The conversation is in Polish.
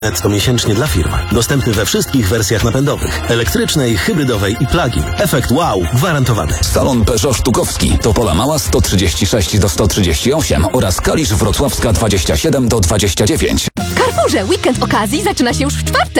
netto miesięcznie dla firm. Dostępny we wszystkich wersjach napędowych. Elektrycznej, hybrydowej i plug-in. Efekt wow gwarantowany. Salon Peugeot Sztukowski. Topola Mała 136 do 138 oraz Kalisz Wrocławska 27 do 29. W Carrefourze weekend okazji zaczyna się już w czwartek.